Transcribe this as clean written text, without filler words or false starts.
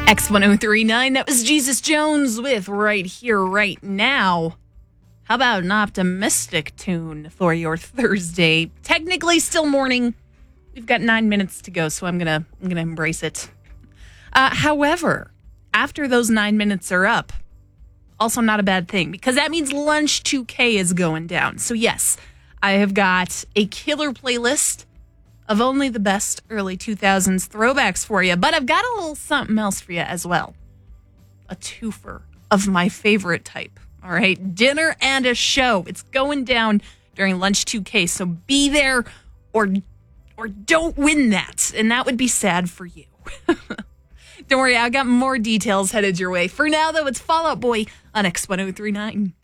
X1039, that was Jesus Jones with Right Here, Right Now. How about an optimistic tune for your Thursday? Technically still morning. We've got 9 minutes to go, so I'm gonna embrace it. However, after those 9 minutes are up, also not a bad thing, because that means Lunch 2K is going down. So yes, I have got a killer playlist of only the best early 2000s throwbacks for you. But I've got a little something else for you as well. A twofer of my favorite type. All right, dinner and a show. It's going down during Lunch 2K, so be there or don't win that. And that would be sad for you. Don't worry, I got more details headed your way. For now, though, it's Fall Out Boy on X1039.